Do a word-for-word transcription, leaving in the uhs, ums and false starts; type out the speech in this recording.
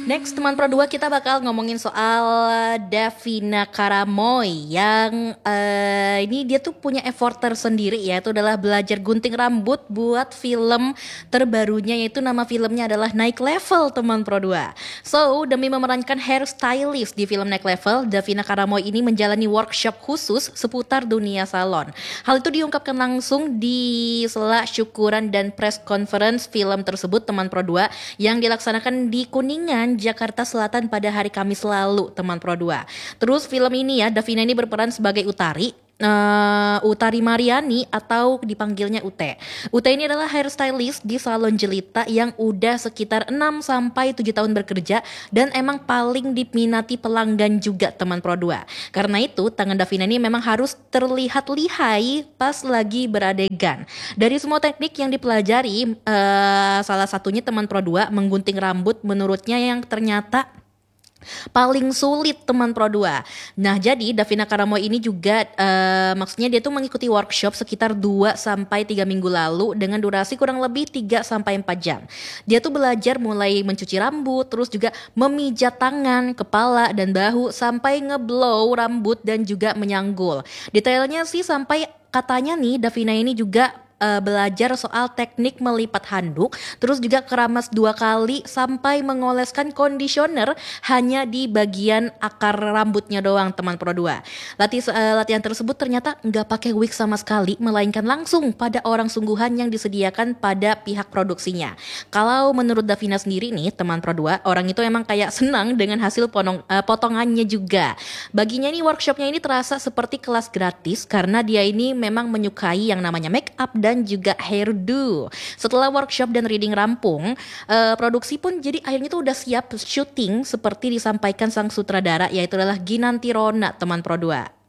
Next teman Pro dua kita bakal ngomongin soal Davina Karamoy yang uh, ini dia tuh punya effort tersendiri, yaitu adalah belajar gunting rambut buat film terbarunya, yaitu nama filmnya adalah Naik Level teman Pro dua. So demi memerankan hairstylist di film Naik Level, Davina Karamoy ini menjalani workshop khusus seputar dunia salon. Hal itu diungkapkan langsung di sela syukuran dan press conference film tersebut teman Pro dua yang dilaksanakan di Kuningan, Jakarta Selatan pada hari Kamis lalu teman Pro dua. Terus film ini ya, Davina ini berperan sebagai Utari uh, Utari Mariani atau dipanggilnya U T. U T ini adalah hairstylist di salon Jelita yang udah sekitar enam sampai tujuh tahun bekerja dan emang paling diminati pelanggan juga teman Pro dua. Karena itu tangan Davina ini memang harus terlihat lihai pas lagi beradegan. Dari semua teknik yang dipelajari, uh, salah satunya teman Pro dua menggunting rambut menurutnya yang ternyata paling sulit teman Pro dua. Nah, jadi Davina Karamoy ini juga uh, maksudnya dia tuh mengikuti workshop sekitar dua sampai tiga minggu lalu dengan durasi kurang lebih tiga sampai empat jam. Dia tuh belajar mulai mencuci rambut, terus juga memijat tangan, kepala dan bahu sampai ngeblow rambut dan juga menyanggul. Detailnya sih sampai katanya nih Davina ini juga Uh, belajar soal teknik melipat handuk, terus juga keramas dua kali sampai mengoleskan conditioner hanya di bagian akar rambutnya doang teman Pro dua. Latih, uh, latihan tersebut ternyata nggak pakai wig sama sekali, melainkan langsung pada orang sungguhan yang disediakan pada pihak produksinya. Kalau menurut Davina sendiri nih teman Pro dua, orang itu emang kayak senang dengan hasil ponong, uh, potongannya juga. Baginya nih workshopnya ini terasa seperti kelas gratis karena dia ini memang menyukai yang namanya make up dan dan juga hairdo. Setelah workshop dan reading rampung, uh, produksi pun jadi akhirnya tuh udah siap syuting seperti disampaikan sang sutradara, yaitu adalah Ginanti Rona teman Pro dua.